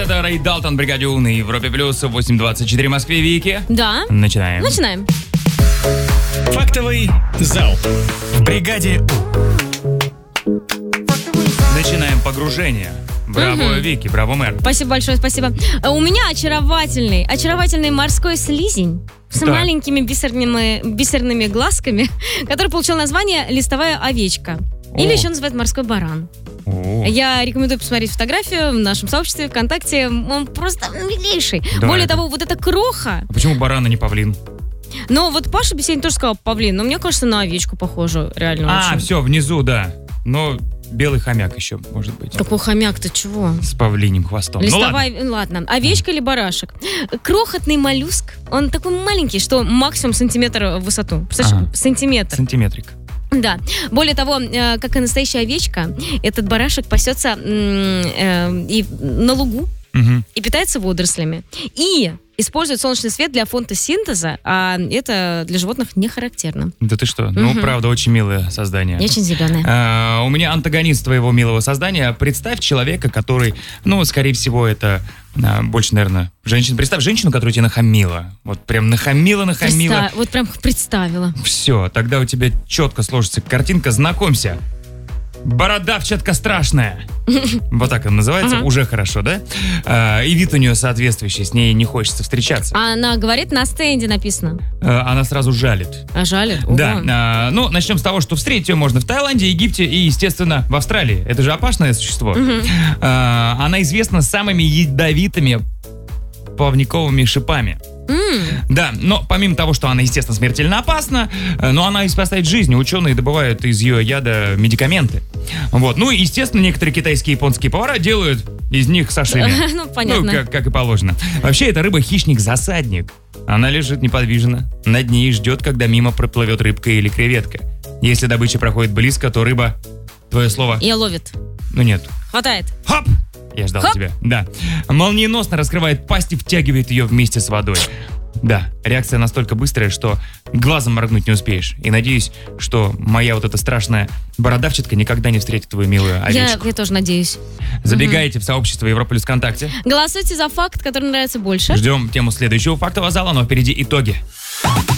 это Рэй Далтон, Бригаде У на Европе Плюс, 8:24 в Москве. Вики. Да. Начинаем. Фактовый зал. В Бригаде У. Начинаем погружение. Браво, Вики, браво, мэр. Спасибо большое, спасибо. У меня очаровательный морской слизень с маленькими бисерными глазками, который получил название «Листовая овечка». Или еще называют «Морской баран». Я рекомендую посмотреть фотографию в нашем сообществе ВКонтакте. Он просто милейший. Более того, вот эта кроха... А почему баран, а не павлин? Но вот Паша Бесенин тоже сказал павлин, но мне кажется, на овечку похоже реально очень. Все, внизу, да. Но белый хомяк еще, может быть. Какой хомяк-то чего? С павлиним хвостом. Ладно. Овечка или барашек? Крохотный моллюск. Он такой маленький, что максимум сантиметр в высоту. Представляешь, сантиметр. Сантиметрик. Да. Более того, как и настоящая овечка, этот барашек пасется и на лугу и питается водорослями. И использует солнечный свет для фотосинтеза, а это для животных не характерно. Да ты что? Ну, правда, очень милое создание. И очень зеленое. У меня антагонист твоего милого создания. Представь человека, который, скорее всего, это больше, наверное, женщина. Представь женщину, которая тебе нахамила. Вот прям нахамила. Вот прям представила. Все, тогда у тебя четко сложится картинка. Знакомься. Бородавчатка страшная. Вот так она называется. Уже хорошо, да? И вид у нее соответствующий. С ней не хочется встречаться. А она говорит, на стенде написано. Она сразу жалит. А жалит? Да. Начнем с того, что встретить ее можно в Таиланде, Египте и, естественно, в Австралии. Это же опасное существо. Она известна самыми ядовитыми плавниковыми шипами. Да, но помимо того, что она, естественно, смертельно опасна, но она и спасает жизнь. Ученые добывают из ее яда медикаменты. Вот. Ну и, естественно, некоторые китайские и японские повара делают из них сашими. Понятно. Как и положено. Вообще, эта рыба хищник-засадник. Она лежит неподвижно на дне и ждет, когда мимо проплывет рыбка или креветка. Если добыча проходит близко, то рыба, твое слово... И ловит. Нет. Хватает. Хоп! Я ждал тебя. Да. Молниеносно раскрывает пасть и втягивает ее вместе с водой. Да, реакция настолько быстрая, что глазом моргнуть не успеешь. И надеюсь, что моя вот эта страшная бородавчатка никогда не встретит твою милую овечку. Я тоже надеюсь. Забегайте в сообщество Европа Плюс ВКонтакте. Голосуйте за факт, который нравится больше. Ждем тему следующего фактового зала, но впереди итоги.